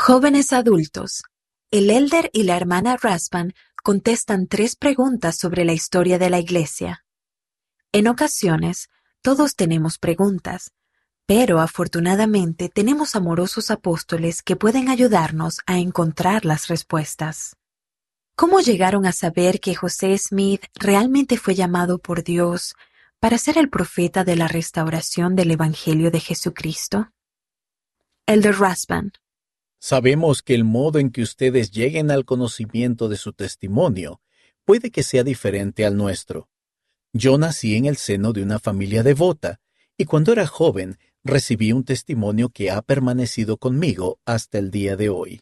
Jóvenes adultos, el elder y la hermana Rasband contestan 3 preguntas sobre la historia de la Iglesia. En ocasiones, todos tenemos preguntas, pero afortunadamente tenemos amorosos apóstoles que pueden ayudarnos a encontrar las respuestas. ¿Cómo llegaron a saber que José Smith realmente fue llamado por Dios para ser el profeta de la restauración del Evangelio de Jesucristo? Elder Rasband. Sabemos que el modo en que ustedes lleguen al conocimiento de su testimonio puede que sea diferente al nuestro. Yo nací en el seno de una familia devota, y cuando era joven recibí un testimonio que ha permanecido conmigo hasta el día de hoy.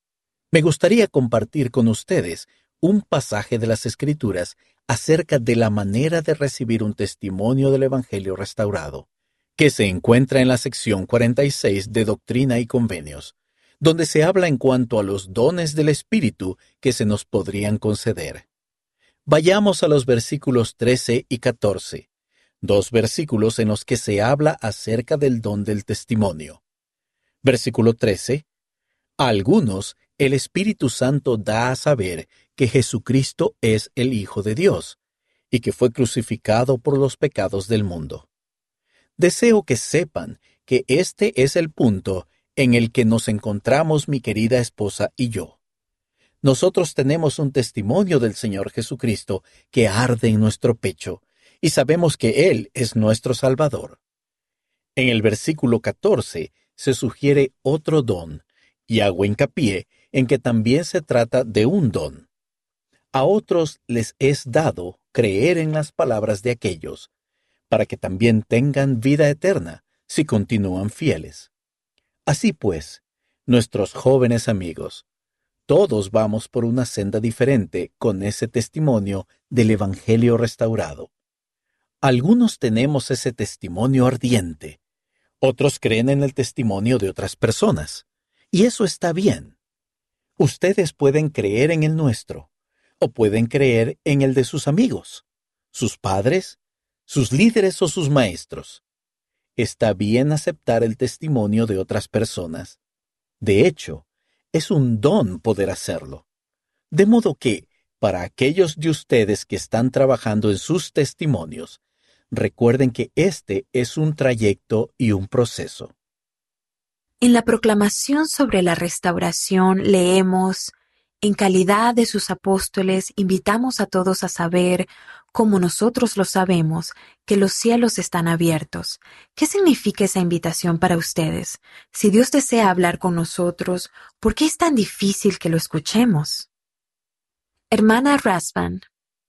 Me gustaría compartir con ustedes un pasaje de las Escrituras acerca de la manera de recibir un testimonio del Evangelio restaurado, que se encuentra en la sección 46 de Doctrina y Convenios, donde se habla en cuanto a los dones del Espíritu que se nos podrían conceder. Vayamos a los versículos 13 y 14, 2 versículos en los que se habla acerca del don del testimonio. Versículo 13. A algunos, el Espíritu Santo da a saber que Jesucristo es el Hijo de Dios, y que fue crucificado por los pecados del mundo. Deseo que sepan que este es el punto en el que nos encontramos mi querida esposa y yo. Nosotros tenemos un testimonio del Señor Jesucristo que arde en nuestro pecho, y sabemos que Él es nuestro Salvador. En el versículo 14 se sugiere otro don, y hago hincapié en que también se trata de un don. A otros les es dado creer en las palabras de aquellos, para que también tengan vida eterna si continúan fieles. Así pues, nuestros jóvenes amigos, todos vamos por una senda diferente con ese testimonio del Evangelio restaurado. Algunos tenemos ese testimonio ardiente, otros creen en el testimonio de otras personas, y eso está bien. Ustedes pueden creer en el nuestro, o pueden creer en el de sus amigos, sus padres, sus líderes o sus maestros. Está bien aceptar el testimonio de otras personas. De hecho, es un don poder hacerlo. De modo que, para aquellos de ustedes que están trabajando en sus testimonios, recuerden que este es un trayecto y un proceso. En la proclamación sobre la restauración leemos: en calidad de sus apóstoles, invitamos a todos a saber, como nosotros lo sabemos, que los cielos están abiertos. ¿Qué significa esa invitación para ustedes? Si Dios desea hablar con nosotros, ¿por qué es tan difícil que lo escuchemos? Hermana Rasband.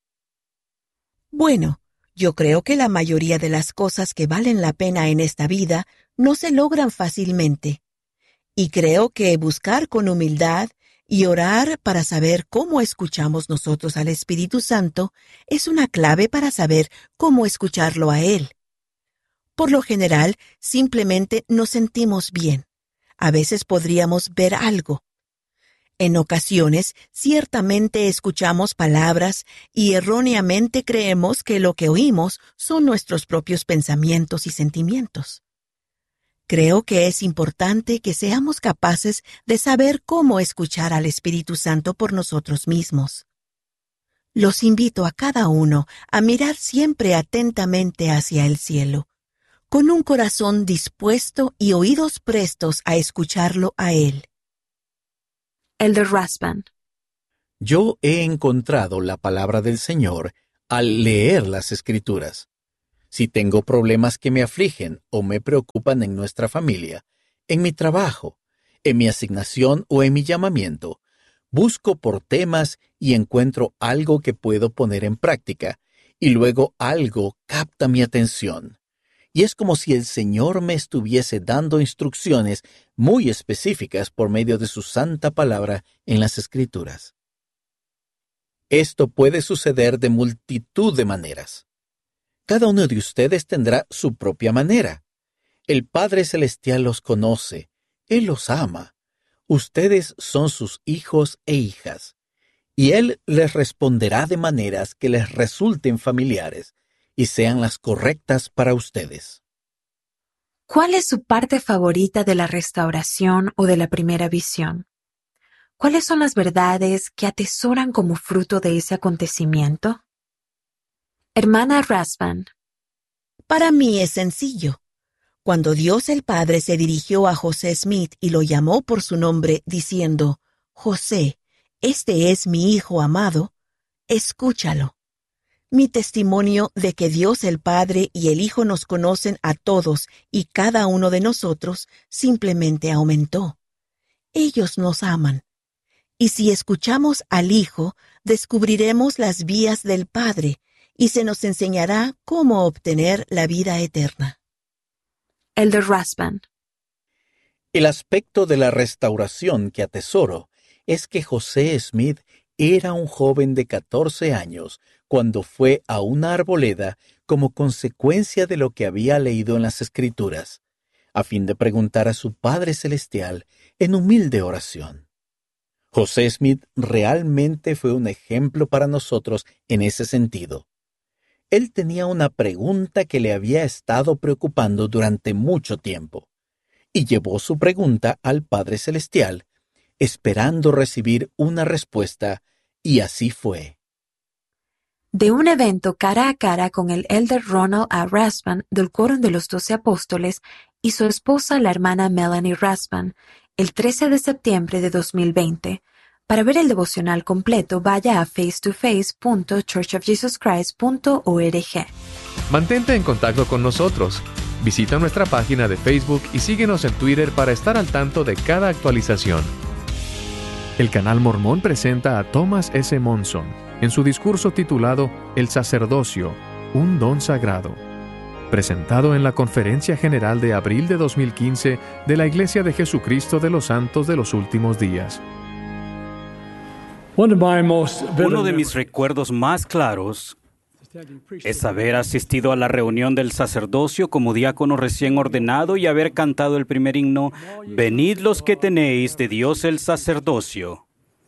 Bueno, yo creo que la mayoría de las cosas que valen la pena en esta vida no se logran fácilmente. Y creo que buscar con humildad y orar para saber cómo escuchamos nosotros al Espíritu Santo es una clave para saber cómo escucharlo a Él. Por lo general, simplemente nos sentimos bien. A veces podríamos ver algo. En ocasiones, ciertamente escuchamos palabras y erróneamente creemos que lo que oímos son nuestros propios pensamientos y sentimientos. Creo que es importante que seamos capaces de saber cómo escuchar al Espíritu Santo por nosotros mismos. Los invito a cada uno a mirar siempre atentamente hacia el cielo, con un corazón dispuesto y oídos prestos a escucharlo a Él. Elder Rasband. Yo he encontrado la palabra del Señor al leer las Escrituras. Si tengo problemas que me afligen o me preocupan en nuestra familia, en mi trabajo, en mi asignación o en mi llamamiento, busco por temas y encuentro algo que puedo poner en práctica, y luego algo capta mi atención. Y es como si el Señor me estuviese dando instrucciones muy específicas por medio de su santa palabra en las Escrituras. Esto puede suceder de multitud de maneras. Cada uno de ustedes tendrá su propia manera. El Padre Celestial los conoce, Él los ama. Ustedes son sus hijos e hijas, y Él les responderá de maneras que les resulten familiares y sean las correctas para ustedes. ¿Cuál es su parte favorita de la restauración o de la primera visión? ¿Cuáles son las verdades que atesoran como fruto de ese acontecimiento? Hermana Rasband. Para mí es sencillo. Cuando Dios el Padre se dirigió a José Smith y lo llamó por su nombre diciendo, «José, este es mi hijo amado», escúchalo. Mi testimonio de que Dios el Padre y el Hijo nos conocen a todos y cada uno de nosotros simplemente aumentó. Ellos nos aman. Y si escuchamos al Hijo, descubriremos las vías del Padre y se nos enseñará cómo obtener la vida eterna. Elder Rasband. El aspecto de la restauración que atesoro es que José Smith era un joven de 14 años cuando fue a una arboleda como consecuencia de lo que había leído en las Escrituras, a fin de preguntar a su Padre Celestial en humilde oración. José Smith realmente fue un ejemplo para nosotros en ese sentido. Él tenía una pregunta que le había estado preocupando durante mucho tiempo, y llevó su pregunta al Padre Celestial, esperando recibir una respuesta, y así fue. De un evento cara a cara con el Elder Ronald A. Rasband del Quórum de los 12 Apóstoles y su esposa, la hermana Melanie Rasband, el 13 de septiembre de 2020. Para ver el devocional completo, vaya a face2face.churchofjesuschrist.org. Mantente en contacto con nosotros. Visita nuestra página de Facebook y síguenos en Twitter para estar al tanto de cada actualización. El Canal Mormón presenta a Thomas S. Monson en su discurso titulado El sacerdocio, un don sagrado, presentado en la Conferencia General de abril de 2015 de la Iglesia de Jesucristo de los Santos de los Últimos Días. Uno de mis recuerdos más claros es haber asistido a la reunión del sacerdocio como diácono recién ordenado y haber cantado el primer himno, «Venid los que tenéis de Dios el sacerdocio».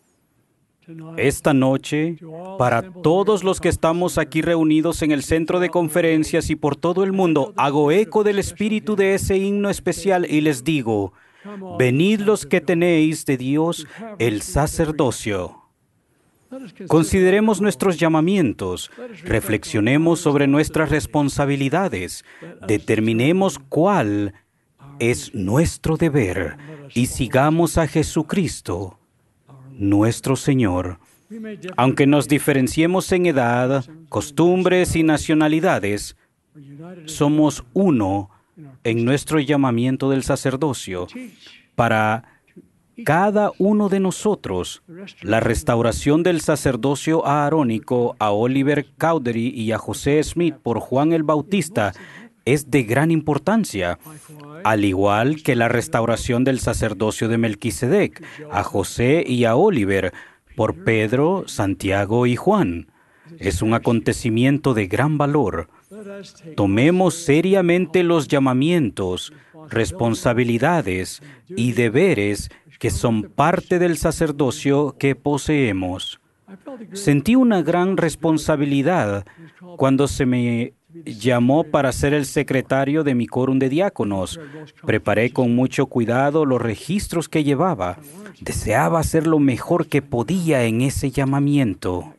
Esta noche, para todos los que estamos aquí reunidos en el centro de conferencias y por todo el mundo, hago eco del espíritu de ese himno especial y les digo, «Venid los que tenéis de Dios el sacerdocio». Consideremos nuestros llamamientos, reflexionemos sobre nuestras responsabilidades, determinemos cuál es nuestro deber y sigamos a Jesucristo, nuestro Señor. Aunque nos diferenciemos en edad, costumbres y nacionalidades, somos uno en nuestro llamamiento del sacerdocio para cada uno de nosotros. La restauración del sacerdocio aarónico a Oliver Cowdery y a José Smith por Juan el Bautista es de gran importancia, al igual que la restauración del sacerdocio de Melquisedec a José y a Oliver por Pedro, Santiago y Juan. Es un acontecimiento de gran valor. Tomemos seriamente los llamamientos, responsabilidades y deberes que son parte del sacerdocio que poseemos. Sentí una gran responsabilidad cuando se me llamó para ser el secretario de mi quórum de diáconos. Preparé con mucho cuidado los registros que llevaba. Deseaba hacer lo mejor que podía en ese llamamiento.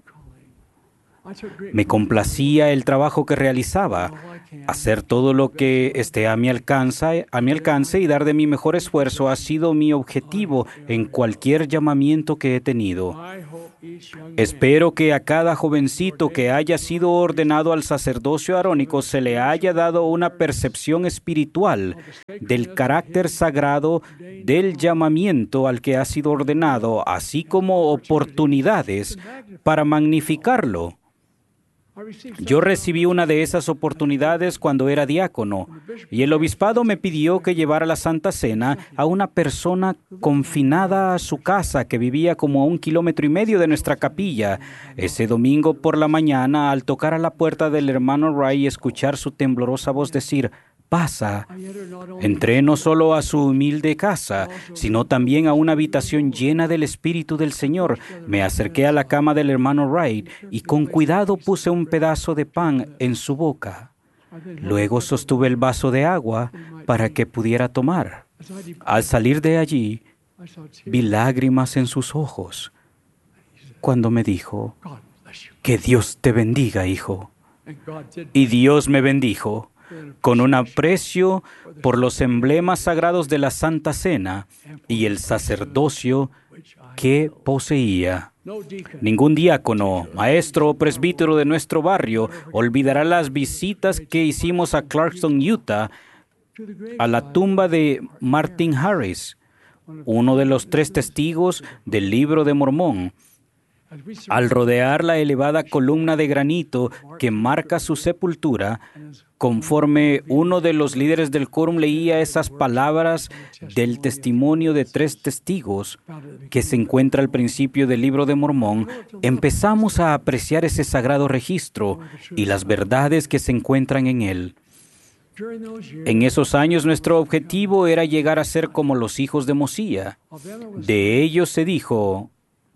Me complacía el trabajo que realizaba. Hacer todo lo que esté a mi alcance y dar de mi mejor esfuerzo ha sido mi objetivo en cualquier llamamiento que he tenido. Espero que a cada jovencito que haya sido ordenado al sacerdocio arónico se le haya dado una percepción espiritual del carácter sagrado del llamamiento al que ha sido ordenado, así como oportunidades para magnificarlo. Yo recibí una de esas oportunidades cuando era diácono, y el obispado me pidió que llevara la Santa Cena a una persona confinada a su casa que vivía como a 1,5 kilómetros de nuestra capilla. Ese domingo por la mañana, al tocar a la puerta del hermano Ray y escuchar su temblorosa voz decir, «Pasa», entré no solo a su humilde casa, sino también a una habitación llena del Espíritu del Señor. Me acerqué a la cama del hermano Wright y con cuidado puse un pedazo de pan en su boca. Luego sostuve el vaso de agua para que pudiera tomar. Al salir de allí, vi lágrimas en sus ojos cuando me dijo, que Dios te bendiga, hijo. Y Dios me bendijo con un aprecio por los emblemas sagrados de la Santa Cena y el sacerdocio que poseía. Ningún diácono, maestro o presbítero de nuestro barrio olvidará las visitas que hicimos a Clarkston, Utah, a la tumba de Martin Harris, uno de los 3 testigos del Libro de Mormón. Al rodear la elevada columna de granito que marca su sepultura, conforme uno de los líderes del quórum leía esas palabras del testimonio de 3 testigos que se encuentra al principio del Libro de Mormón, empezamos a apreciar ese sagrado registro y las verdades que se encuentran en él. En esos años nuestro objetivo era llegar a ser como los hijos de Mosía. De ellos se dijo,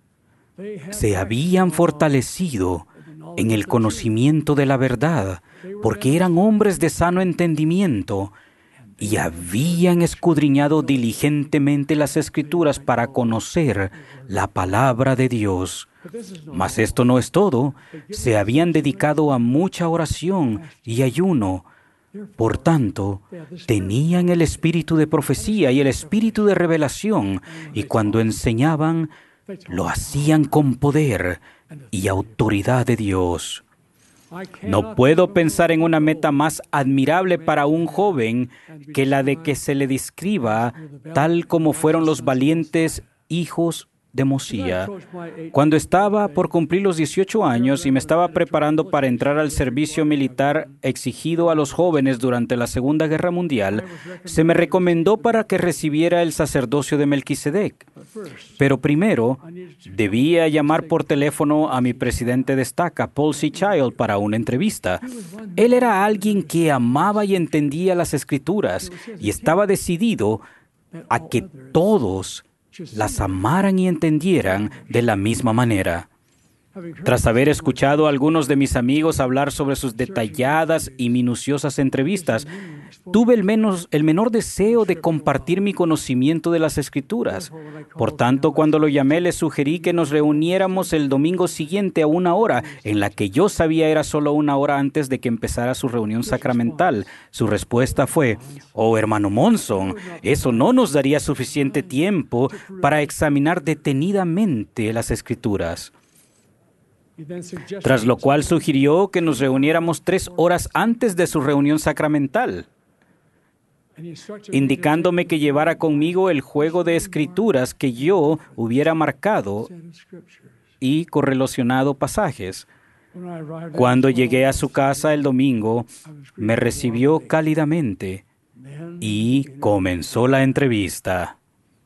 se habían fortalecido en el conocimiento de la verdad, porque eran hombres de sano entendimiento y habían escudriñado diligentemente las Escrituras para conocer la palabra de Dios. Mas esto no es todo. Se habían dedicado a mucha oración y ayuno. Por tanto, tenían el espíritu de profecía y el espíritu de revelación, y cuando enseñaban, lo hacían con poder y autoridad de Dios. No puedo pensar en una meta más admirable para un joven que la de que se le describa tal como fueron los valientes hijos de Mosía. Cuando estaba por cumplir los 18 años y me estaba preparando para entrar al servicio militar exigido a los jóvenes durante la Segunda Guerra Mundial, se me recomendó para que recibiera el sacerdocio de Melquisedec. Pero primero, debía llamar por teléfono a mi presidente de estaca, Paul C. Child, para una entrevista. Él era alguien que amaba y entendía las Escrituras y estaba decidido a que todos las amaran y entendieran de la misma manera. Tras haber escuchado a algunos de mis amigos hablar sobre sus detalladas y minuciosas entrevistas, tuve el menor deseo de compartir mi conocimiento de las Escrituras. Por tanto, cuando lo llamé, le sugerí que nos reuniéramos el domingo siguiente a 1 hora, en la que yo sabía era solo 1 hora antes de que empezara su reunión sacramental. Su respuesta fue, «Oh, hermano Monson, eso no nos daría suficiente tiempo para examinar detenidamente las Escrituras». Tras lo cual sugirió que nos reuniéramos 3 horas antes de su reunión sacramental, indicándome que llevara conmigo el juego de escrituras que yo hubiera marcado y correlacionado pasajes. Cuando llegué a su casa el domingo, me recibió cálidamente y comenzó la entrevista.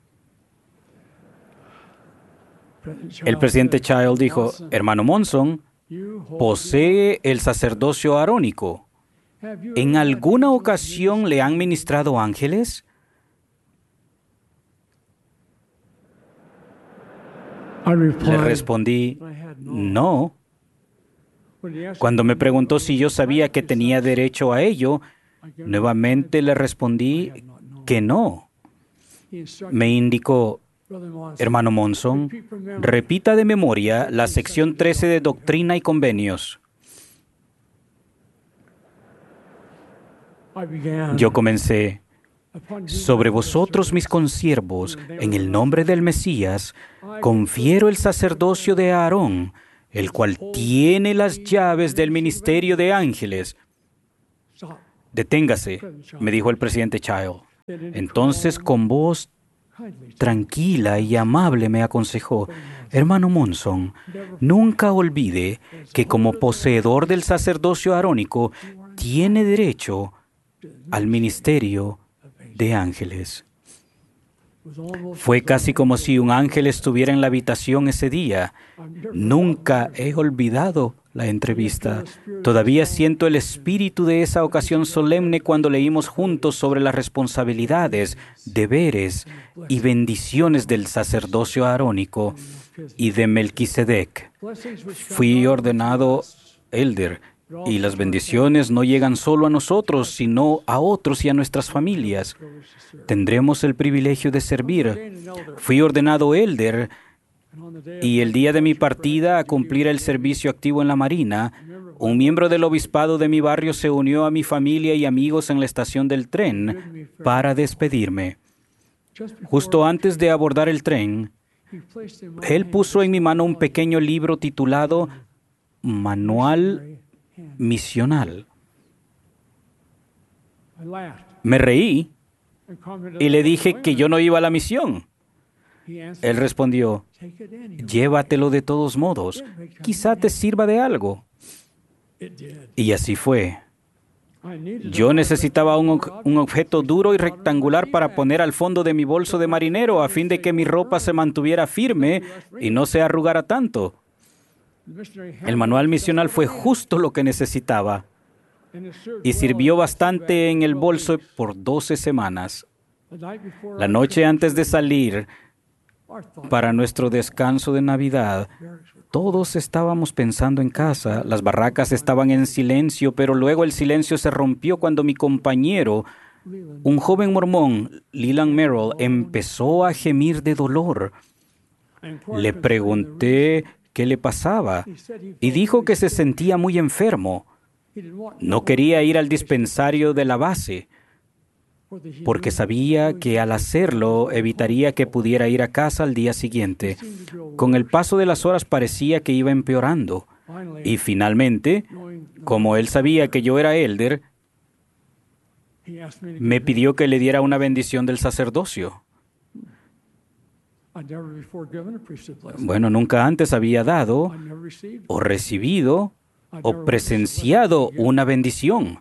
El presidente Child dijo, «Hermano Monson, posee el sacerdocio arónico. ¿En alguna ocasión le han ministrado ángeles?» Le respondí, «No». Cuando me preguntó si yo sabía que tenía derecho a ello, nuevamente le respondí que no. Me indicó, «Hermano Monson, repita de memoria la sección 13 de Doctrina y Convenios». Yo comencé, «Sobre vosotros, mis consiervos, en el nombre del Mesías, confiero el sacerdocio de Aarón, el cual tiene las llaves del ministerio de ángeles». «Deténgase», me dijo el presidente Child. Entonces, con voz tranquila y amable me aconsejó, «Hermano Monson, nunca olvide que como poseedor del sacerdocio arónico, tiene derecho al ministerio de ángeles». Fue casi como si un ángel estuviera en la habitación ese día. Nunca he olvidado la entrevista. Todavía siento el espíritu de esa ocasión solemne cuando leímos juntos sobre las responsabilidades, deberes y bendiciones del sacerdocio arónico y de Melquisedec. Fui ordenado elder Y las bendiciones no llegan solo a nosotros, sino a otros y a nuestras familias. Tendremos el privilegio de servir. Fui ordenado elder y el día de mi partida a cumplir el servicio activo en la Marina, un miembro del obispado de mi barrio se unió a mi familia y amigos en la estación del tren para despedirme. Justo antes de abordar el tren, él puso en mi mano un pequeño libro titulado Manual Misional. Me reí y le dije que yo no iba a la misión. Él respondió, llévatelo de todos modos, quizá te sirva de algo. Y así fue. Yo necesitaba un objeto duro y rectangular para poner al fondo de mi bolso de marinero a fin de que mi ropa se mantuviera firme y no se arrugara tanto. El manual misional fue justo lo que necesitaba y sirvió bastante en el bolso por 12 semanas. La noche antes de salir para nuestro descanso de Navidad, todos estábamos pensando en casa. Las barracas estaban en silencio, pero luego el silencio se rompió cuando mi compañero, un joven mormón, Leland Merrill, empezó a gemir de dolor. Le pregunté qué le pasaba y dijo que se sentía muy enfermo. No quería ir al dispensario de la base porque sabía que al hacerlo evitaría que pudiera ir a casa al día siguiente. Con el paso de las horas parecía que iba empeorando. Y finalmente, como él sabía que yo era elder, me pidió que le diera una bendición del sacerdocio. Bueno, nunca antes había dado, o recibido, o presenciado una bendición.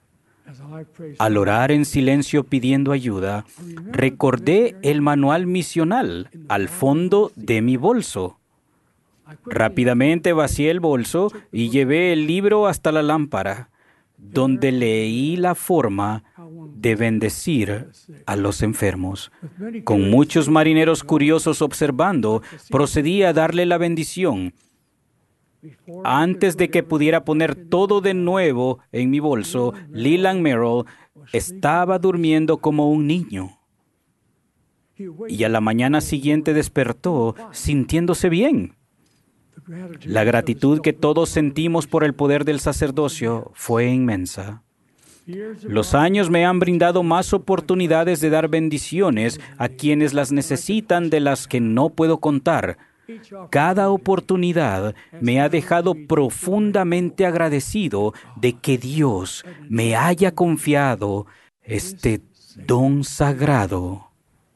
Al orar en silencio pidiendo ayuda, recordé el manual misional al fondo de mi bolso. Rápidamente vacié el bolso y llevé el libro hasta la lámpara, donde leí la forma de bendecir a los enfermos. Con muchos marineros curiosos observando, procedí a darle la bendición. Antes de que pudiera poner todo de nuevo en mi bolso, Leland Merrill estaba durmiendo como un niño. Y a la mañana siguiente despertó sintiéndose bien. La gratitud que todos sentimos por el poder del sacerdocio fue inmensa. Los años me han brindado más oportunidades de dar bendiciones a quienes las necesitan de las que no puedo contar. Cada oportunidad me ha dejado profundamente agradecido de que Dios me haya confiado este don sagrado.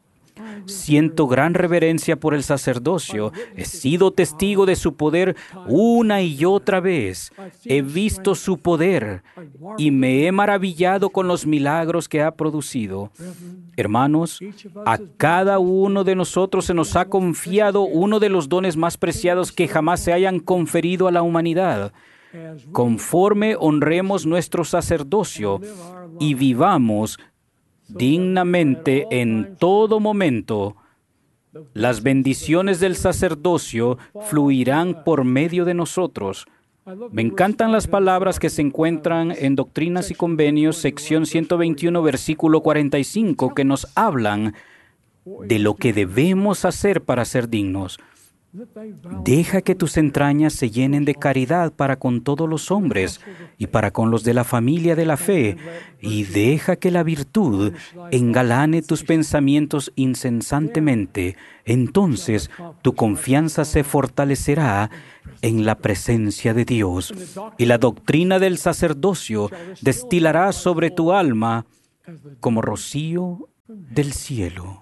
Siento gran reverencia por el sacerdocio. He sido testigo de su poder una y otra vez. He visto su poder y me he maravillado con los milagros que ha producido. Hermanos, a cada uno de nosotros se nos ha confiado uno de los dones más preciados que jamás se hayan conferido a la humanidad. Conforme honremos nuestro sacerdocio y vivamos dignamente en todo momento, las bendiciones del sacerdocio fluirán por medio de nosotros. Me encantan las palabras que se encuentran en Doctrinas y Convenios, sección 121, versículo 45, que nos hablan de lo que debemos hacer para ser dignos. Deja que tus entrañas se llenen de caridad para con todos los hombres y para con los de la familia de la fe, y deja que la virtud engalane tus pensamientos incesantemente. Entonces tu confianza se fortalecerá en la presencia de Dios, y la doctrina del sacerdocio destilará sobre tu alma como rocío del cielo.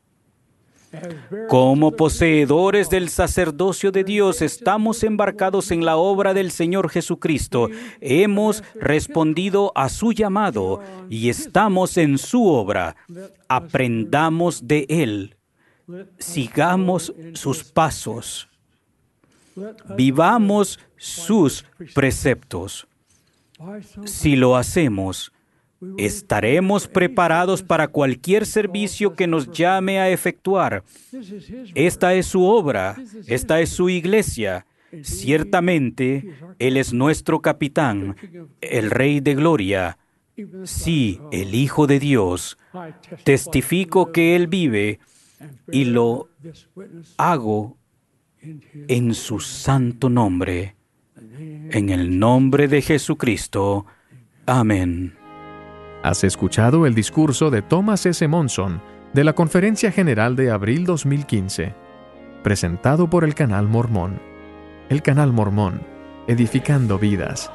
Como poseedores del sacerdocio de Dios, estamos embarcados en la obra del Señor Jesucristo. Hemos respondido a su llamado y estamos en su obra. Aprendamos de Él. Sigamos sus pasos. Vivamos sus preceptos. Si lo hacemos, estaremos preparados para cualquier servicio que nos llame a efectuar. Esta es su obra, esta es su iglesia. Ciertamente, Él es nuestro capitán, el Rey de Gloria. Sí, el Hijo de Dios. Testifico que Él vive y lo hago en su santo nombre. En el nombre de Jesucristo. Amén. Has escuchado el discurso de Thomas S. Monson de la Conferencia General de abril 2015, presentado por el Canal Mormón. El Canal Mormón, edificando vidas.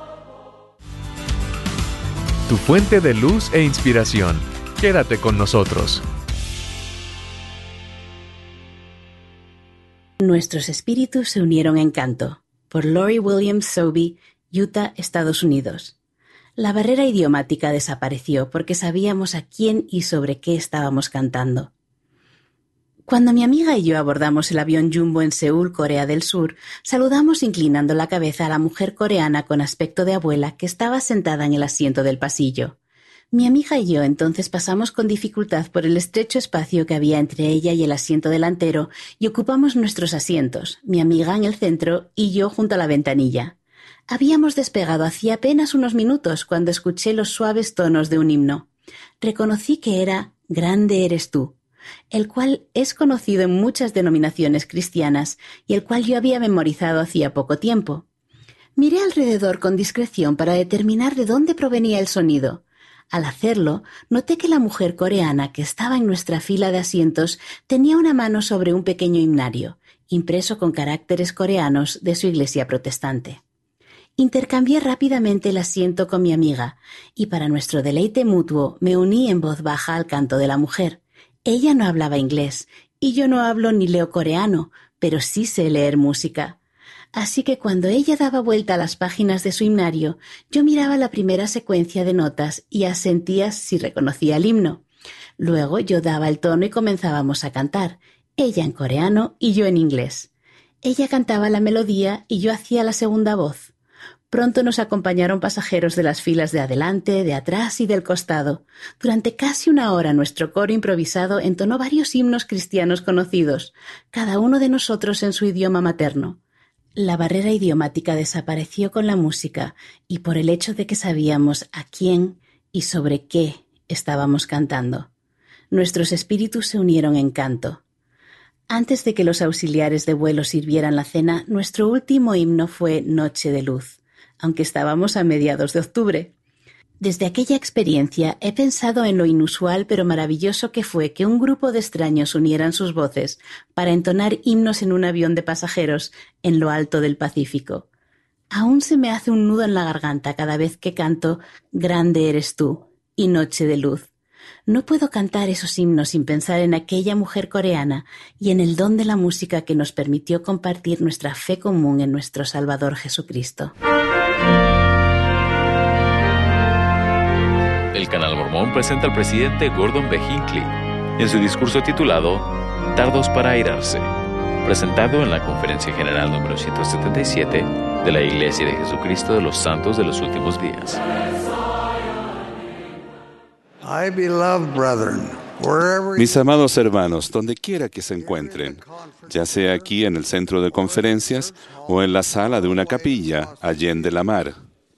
Tu fuente de luz e inspiración. Quédate con nosotros. Nuestros espíritus se unieron en canto, por Lori Williams Sobey, Utah, Estados Unidos. La barrera idiomática desapareció porque sabíamos a quién y sobre qué estábamos cantando. Cuando mi amiga y yo abordamos el avión Jumbo en Seúl, Corea del Sur, saludamos inclinando la cabeza a la mujer coreana con aspecto de abuela que estaba sentada en el asiento del pasillo. Mi amiga y yo entonces pasamos con dificultad por el estrecho espacio que había entre ella y el asiento delantero y ocupamos nuestros asientos, mi amiga en el centro y yo junto a la ventanilla. Habíamos despegado hacía apenas unos minutos cuando escuché los suaves tonos de un himno. Reconocí que era Grande eres tú, el cual es conocido en muchas denominaciones cristianas y el cual yo había memorizado hacía poco tiempo. Miré alrededor con discreción para determinar de dónde provenía el sonido. Al hacerlo, noté que la mujer coreana que estaba en nuestra fila de asientos tenía una mano sobre un pequeño himnario, impreso con caracteres coreanos de su iglesia protestante. Intercambié rápidamente el asiento con mi amiga y para nuestro deleite mutuo me uní en voz baja al canto de la mujer. Ella no hablaba inglés y yo no hablo ni leo coreano, pero sí sé leer música. Así que cuando ella daba vuelta a las páginas de su himnario, yo miraba la primera secuencia de notas y asentía si reconocía el himno. Luego yo daba el tono y comenzábamos a cantar, ella en coreano y yo en inglés. Ella cantaba la melodía y yo hacía la segunda voz. Pronto nos acompañaron pasajeros de las filas de adelante, de atrás y del costado. Durante casi una hora nuestro coro improvisado entonó varios himnos cristianos conocidos, cada uno de nosotros en su idioma materno. La barrera idiomática desapareció con la música y por el hecho de que sabíamos a quién y sobre qué estábamos cantando. Nuestros espíritus se unieron en canto. Antes de que los auxiliares de vuelo sirvieran la cena, nuestro último himno fue Noche de Luz, aunque estábamos a mediados de octubre. Desde aquella experiencia he pensado en lo inusual pero maravilloso que fue que un grupo de extraños unieran sus voces para entonar himnos en un avión de pasajeros en lo alto del Pacífico. Aún se me hace un nudo en la garganta cada vez que canto Grande eres tú y Noche de Luz. No puedo cantar esos himnos sin pensar en aquella mujer coreana y en el don de la música que nos permitió compartir nuestra fe común en nuestro Salvador Jesucristo. El Canal Mormón presenta al presidente Gordon B. Hinckley en su discurso titulado Dardos para airarse, presentado en la Conferencia General número 177 de la Iglesia de Jesucristo de los Santos de los Últimos Días. Mis amados hermanos, donde quiera que se encuentren, ya sea aquí en el centro de conferencias o en la sala de una capilla allende la mar,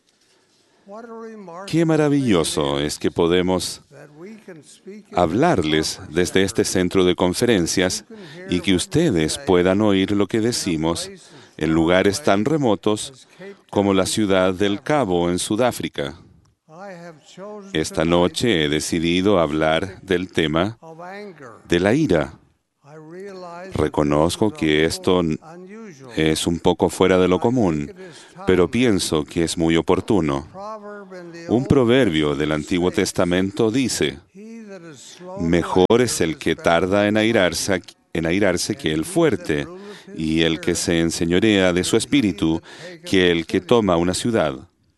qué maravilloso es que podemos hablarles desde este centro de conferencias y que ustedes puedan oír lo que decimos en lugares tan remotos como la ciudad del Cabo en Sudáfrica. Esta noche he decidido hablar del tema de la ira. Reconozco que esto es un poco fuera de lo común, pero pienso que es muy oportuno. Un proverbio del Antiguo Testamento dice: mejor es el que tarda en airarse que el fuerte, y el que se enseñorea de su espíritu que el que toma una ciudad.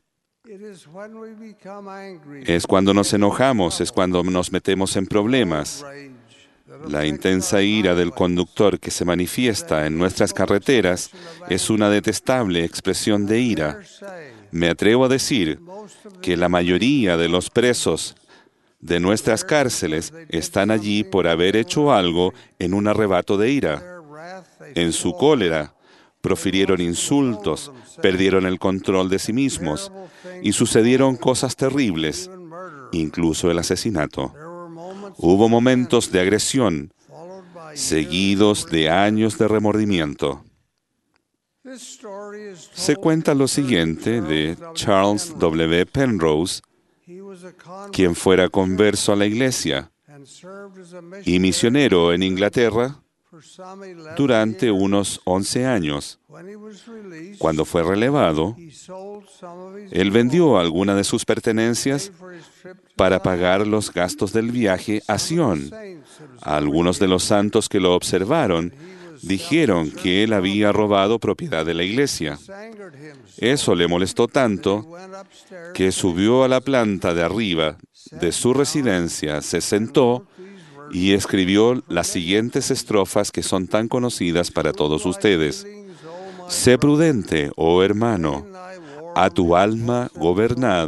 Es cuando nos enojamos, es cuando nos metemos en problemas. La intensa ira del conductor que se manifiesta en nuestras carreteras es una detestable expresión de ira. Me atrevo a decir que la mayoría de los presos de nuestras cárceles están allí por haber hecho algo en un arrebato de ira. En su cólera, profirieron insultos, perdieron el control de sí mismos y sucedieron cosas terribles, incluso el asesinato. Hubo momentos de agresión, seguidos de años de remordimiento. Se cuenta lo siguiente de Charles W. Penrose, quien fuera converso a la iglesia y misionero en Inglaterra durante unos 11 años. Cuando fue relevado, él vendió algunas de sus pertenencias para pagar los gastos del viaje a Sion. Algunos de los santos que lo observaron dijeron que él había robado propiedad de la iglesia. Eso le molestó tanto que subió a la planta de arriba de su residencia, se sentó y escribió las siguientes estrofas que son tan conocidas para todos ustedes. Sé prudente, oh hermano, a tu alma gobernad,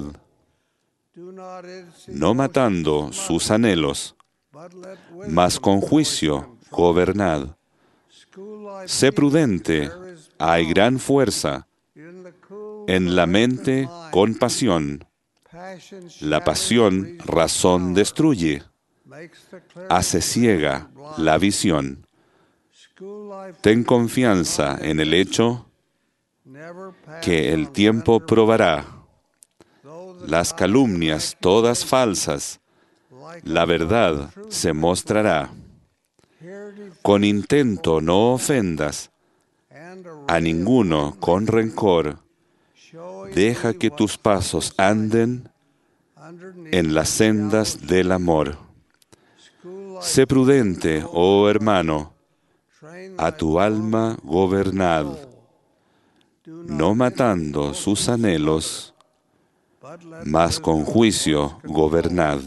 no matando sus anhelos, mas con juicio gobernad. Sé prudente, hay gran fuerza en la mente con pasión. La pasión razón destruye, hace ciega la visión. Ten confianza en el hecho que el tiempo probará. Las calumnias todas falsas, la verdad se mostrará. Con intento no ofendas a ninguno con rencor. Deja que tus pasos anden en las sendas del amor. Sé prudente, oh hermano, a tu alma gobernad, no matando sus anhelos, mas con juicio gobernad.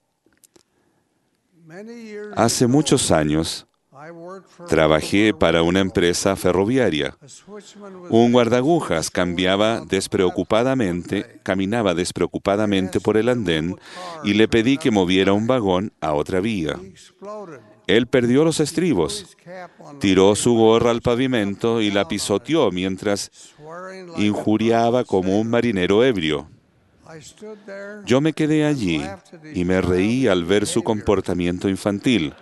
Hace muchos años, trabajé para una empresa ferroviaria. Un guardaagujas caminaba despreocupadamente por el andén y le pedí que moviera un vagón a otra vía. Él perdió los estribos, tiró su gorra al pavimento y la pisoteó mientras injuriaba como un marinero ebrio. Yo me quedé allí y me reí al ver su comportamiento infantil.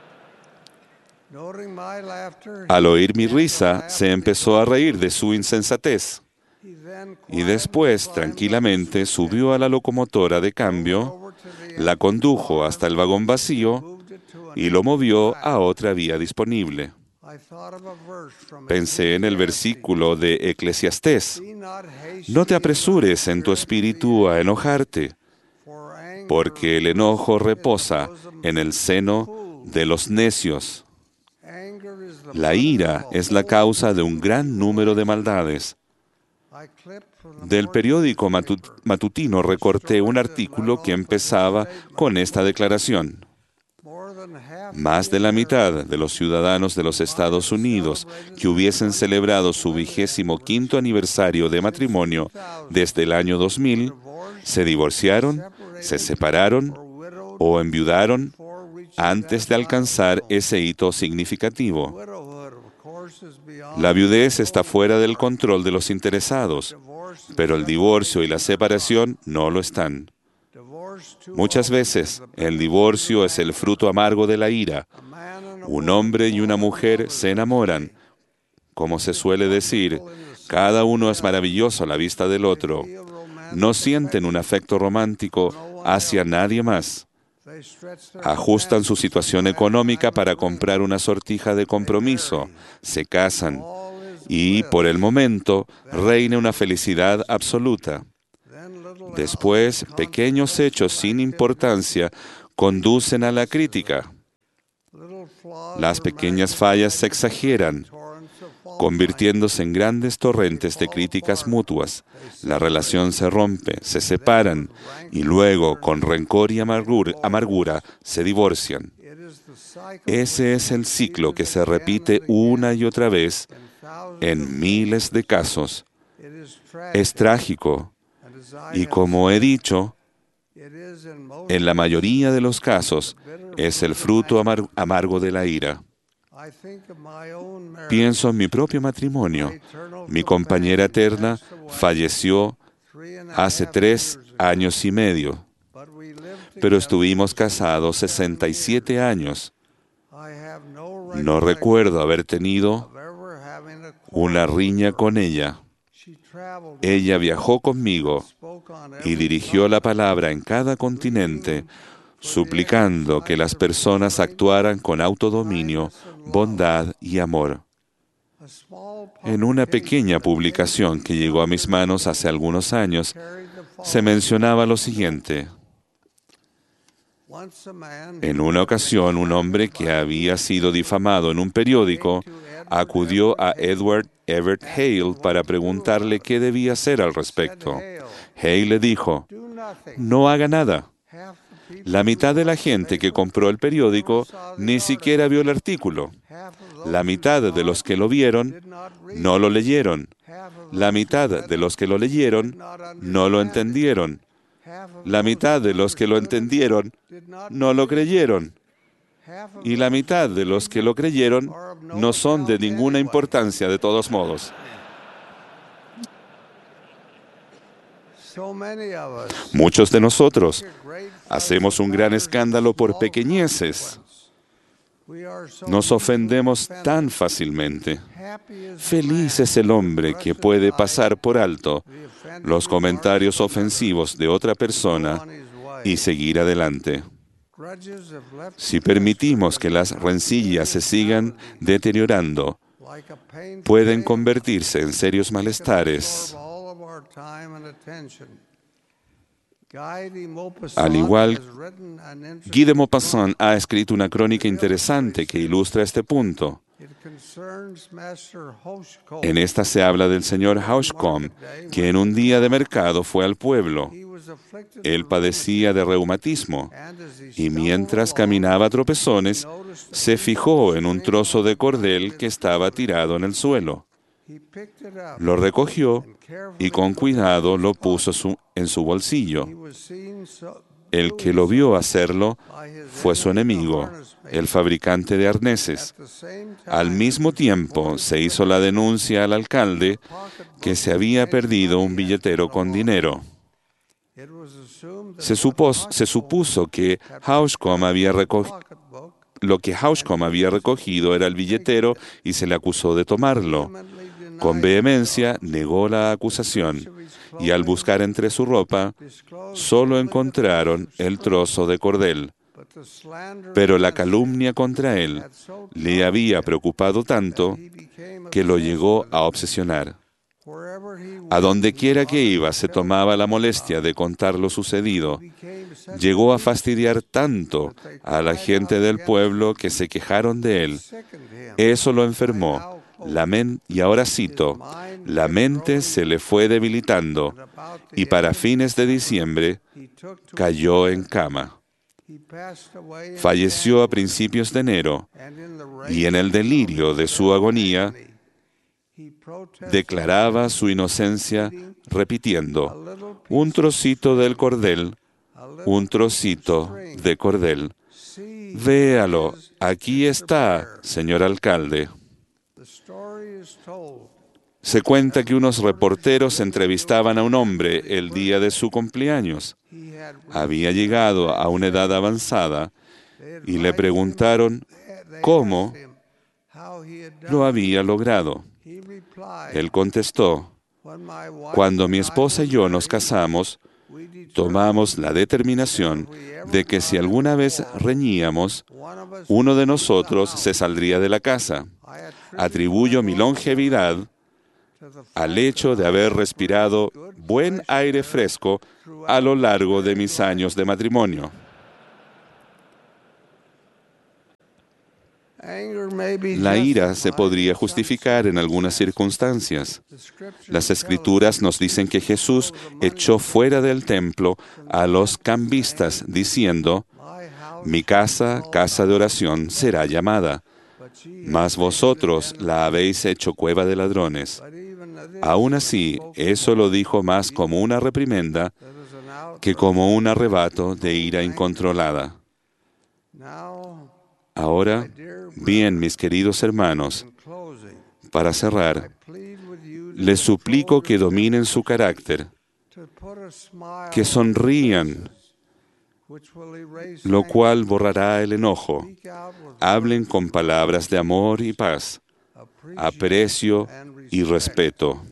Al oír mi risa, se empezó a reír de su insensatez. Y después, tranquilamente, subió a la locomotora de cambio, la condujo hasta el vagón vacío y lo movió a otra vía disponible. Pensé en el versículo de Eclesiastés. No te apresures en tu espíritu a enojarte, porque el enojo reposa en el seno de los necios. La ira es la causa de un gran número de maldades. Del periódico matutino recorté un artículo que empezaba con esta declaración. Más de la mitad de los ciudadanos de los Estados Unidos que hubiesen celebrado su 25º aniversario de matrimonio desde el año 2000 se divorciaron, se separaron o enviudaron antes de alcanzar ese hito significativo. La viudez está fuera del control de los interesados, pero el divorcio y la separación no lo están. Muchas veces, el divorcio es el fruto amargo de la ira. Un hombre y una mujer se enamoran. Como se suele decir, cada uno es maravilloso a la vista del otro. No sienten un afecto romántico hacia nadie más. Ajustan su situación económica para comprar una sortija de compromiso, se casan y, por el momento, reina una felicidad absoluta. Después, pequeños hechos sin importancia conducen a la crítica. Las pequeñas fallas se exageran, convirtiéndose en grandes torrentes de críticas mutuas. La relación se rompe, se separan y luego, con rencor y amargura, se divorcian. Ese es el ciclo que se repite una y otra vez en miles de casos. Es trágico y, como he dicho, en la mayoría de los casos es el fruto amargo de la ira. Pienso en mi propio matrimonio. Mi compañera eterna falleció hace 3 años y medio, pero estuvimos casados 67 años. No recuerdo haber tenido una riña con ella. Ella viajó conmigo y dirigió la palabra en cada continente, suplicando que las personas actuaran con autodominio, bondad y amor. En una pequeña publicación que llegó a mis manos hace algunos años, se mencionaba lo siguiente. En una ocasión, un hombre que había sido difamado en un periódico acudió a Edward Everett Hale para preguntarle qué debía hacer al respecto. Hale le dijo, no haga nada. La mitad de la gente que compró el periódico ni siquiera vio el artículo. La mitad de los que lo vieron no lo leyeron. La mitad de los que lo leyeron no lo entendieron. La mitad de los que lo entendieron no lo creyeron. Y la mitad de los que lo creyeron no son de ninguna importancia de todos modos. Muchos de nosotros hacemos un gran escándalo por pequeñeces. Nos ofendemos tan fácilmente. Feliz es el hombre que puede pasar por alto los comentarios ofensivos de otra persona y seguir adelante. Si permitimos que las rencillas se sigan deteriorando, pueden convertirse en serios malestares. Al igual, Guy de Maupassant ha escrito una crónica interesante que ilustra este punto. En esta se habla del señor Hauschkom, que en un día de mercado fue al pueblo. Él padecía de reumatismo y mientras caminaba a tropezones, se fijó en un trozo de cordel que estaba tirado en el suelo. Lo recogió y con cuidado lo puso en su bolsillo. El que lo vio hacerlo fue su enemigo, el fabricante de arneses. Al mismo tiempo se hizo la denuncia al alcalde que se había perdido un billetero con dinero. Se supuso que lo que Hauschkom había recogido era el billetero y se le acusó de tomarlo. Con vehemencia negó la acusación y al buscar entre su ropa, solo encontraron el trozo de cordel. Pero la calumnia contra él le había preocupado tanto que lo llegó a obsesionar. A donde quiera que iba, se tomaba la molestia de contar lo sucedido. Llegó a fastidiar tanto a la gente del pueblo que se quejaron de él. Eso lo enfermó. Y ahora cito, la mente se le fue debilitando y para fines de diciembre cayó en cama. Falleció a principios de enero y en el delirio de su agonía declaraba su inocencia repitiendo, un trocito del cordel, un trocito de cordel. Véalo, aquí está, señor alcalde. Se cuenta que unos reporteros entrevistaban a un hombre el día de su cumpleaños. Había llegado a una edad avanzada y le preguntaron cómo lo había logrado. Él contestó, cuando mi esposa y yo nos casamos, tomamos la determinación de que si alguna vez reñíamos, uno de nosotros se saldría de la casa. Atribuyo mi longevidad al hecho de haber respirado buen aire fresco a lo largo de mis años de matrimonio. La ira se podría justificar en algunas circunstancias. Las Escrituras nos dicen que Jesús echó fuera del templo a los cambistas, diciendo, mi casa, casa de oración, será llamada, mas vosotros la habéis hecho cueva de ladrones. Aún así, eso lo dijo más como una reprimenda que como un arrebato de ira incontrolada. Ahora, Bien, mis queridos hermanos, para cerrar, les suplico que dominen su carácter, que sonrían, lo cual borrará el enojo. Hablen con palabras de amor y paz, aprecio y respeto.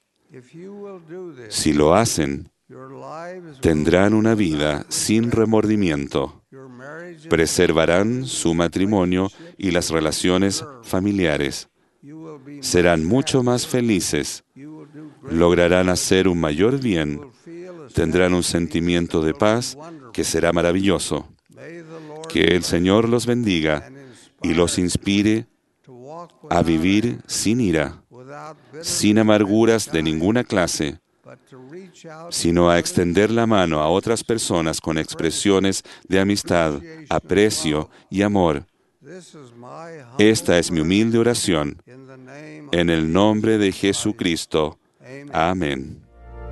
Si lo hacen, tendrán una vida sin remordimiento. Preservarán su matrimonio y las relaciones familiares. Serán mucho más felices. Lograrán hacer un mayor bien. Tendrán un sentimiento de paz que será maravilloso. Que el Señor los bendiga y los inspire a vivir sin ira, sin amarguras de ninguna clase, sino a extender la mano a otras personas con expresiones de amistad, aprecio y amor. Esta es mi humilde oración. En el nombre de Jesucristo. Amén.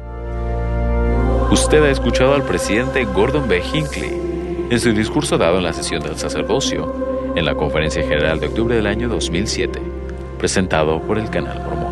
Usted ha escuchado al presidente Gordon B. Hinckley en su discurso dado en la sesión del sacerdocio en la Conferencia General de octubre del año 2007, presentado por el Canal Mormón.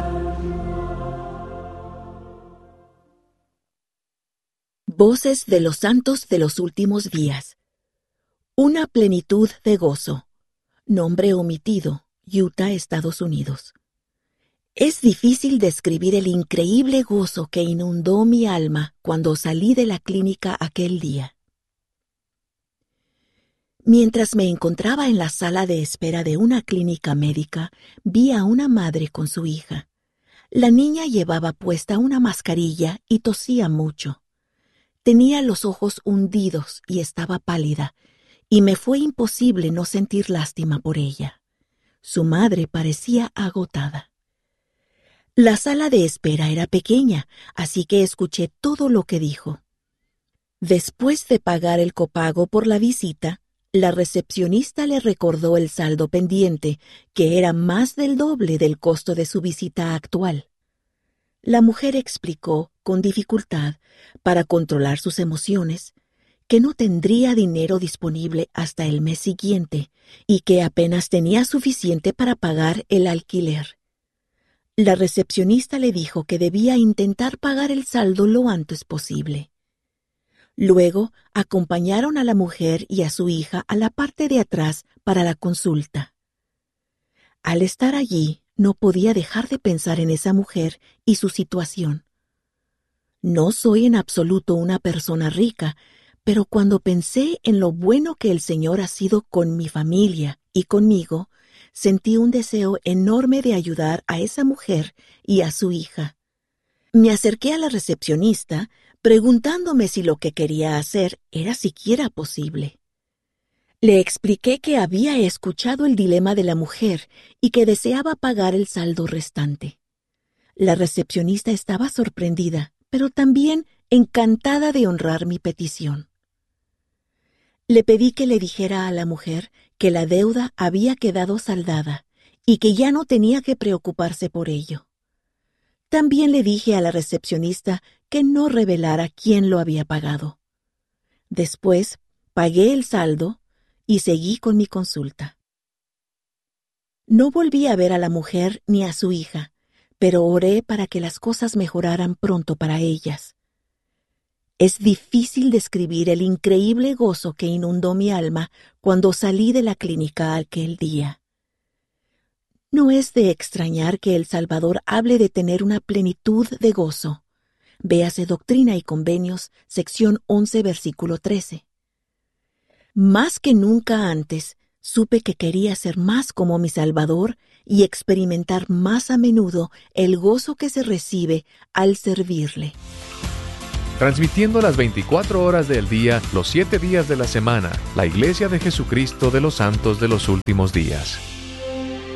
Voces de los santos de los últimos días. Una plenitud de gozo. Nombre omitido, Utah, Estados Unidos. Es difícil describir el increíble gozo que inundó mi alma cuando salí de la clínica aquel día. Mientras me encontraba en la sala de espera de una clínica médica, vi a una madre con su hija. La niña llevaba puesta una mascarilla y tosía mucho. Tenía los ojos hundidos y estaba pálida, y me fue imposible no sentir lástima por ella. Su madre parecía agotada. La sala de espera era pequeña, así que escuché todo lo que dijo. Después de pagar el copago por la visita, la recepcionista le recordó el saldo pendiente, que era más del doble del costo de su visita actual. La mujer explicó, con dificultad, para controlar sus emociones, que no tendría dinero disponible hasta el mes siguiente y que apenas tenía suficiente para pagar el alquiler. La recepcionista le dijo que debía intentar pagar el saldo lo antes posible. Luego acompañaron a la mujer y a su hija a la parte de atrás para la consulta. Al estar allí, no podía dejar de pensar en esa mujer y su situación. No soy en absoluto una persona rica, pero cuando pensé en lo bueno que el Señor ha sido con mi familia y conmigo, sentí un deseo enorme de ayudar a esa mujer y a su hija. Me acerqué a la recepcionista, preguntándome si lo que quería hacer era siquiera posible. Le expliqué que había escuchado el dilema de la mujer y que deseaba pagar el saldo restante. La recepcionista estaba sorprendida, pero también encantada de honrar mi petición. Le pedí que le dijera a la mujer que la deuda había quedado saldada y que ya no tenía que preocuparse por ello. También le dije a la recepcionista que no revelara quién lo había pagado. Después, pagué el saldo y seguí con mi consulta. No volví a ver a la mujer ni a su hija, pero oré para que las cosas mejoraran pronto para ellas. Es difícil describir el increíble gozo que inundó mi alma cuando salí de la clínica aquel día. No es de extrañar que el Salvador hable de tener una plenitud de gozo. Véase Doctrina y Convenios, sección 11, versículo 13. Más que nunca antes, supe que quería ser más como mi Salvador y experimentar más a menudo el gozo que se recibe al servirle. Transmitiendo las 24 horas del día, los 7 días de la semana, la Iglesia de Jesucristo de los Santos de los Últimos Días.